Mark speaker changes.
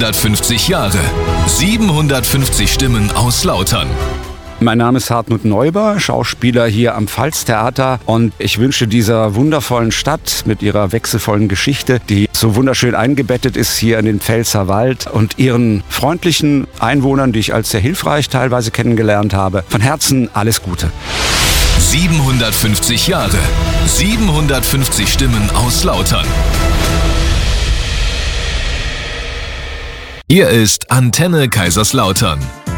Speaker 1: 750 Jahre, 750 Stimmen aus Lautern.
Speaker 2: Mein Name ist Hartmut Neuber, Schauspieler hier am Pfalztheater, und ich wünsche dieser wundervollen Stadt mit ihrer wechselvollen Geschichte, die so wunderschön eingebettet ist hier in den Pfälzerwald, und ihren freundlichen Einwohnern, die ich als sehr hilfreich teilweise kennengelernt habe, von Herzen alles Gute.
Speaker 1: 750 Jahre, 750 Stimmen aus Lautern. Hier ist Antenne Kaiserslautern,